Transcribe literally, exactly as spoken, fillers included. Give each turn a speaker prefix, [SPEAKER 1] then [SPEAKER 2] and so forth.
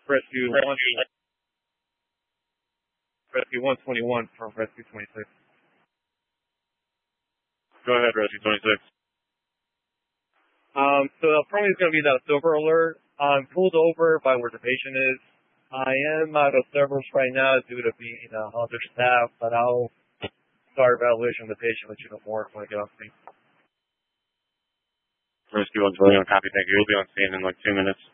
[SPEAKER 1] Rescue one, Rescue one twenty-one from Rescue twenty-six.
[SPEAKER 2] Go ahead, Rescue twenty-six.
[SPEAKER 1] Um, so the front is going to be that silver alert. I'm pulled over by where the patient is. I am out of service right now due to being uh, understaffed, but I'll start evaluation of the patient, let you know more when I get off scene.
[SPEAKER 2] Rescue one twenty-one, copy, thank you. You'll be on scene in like two minutes.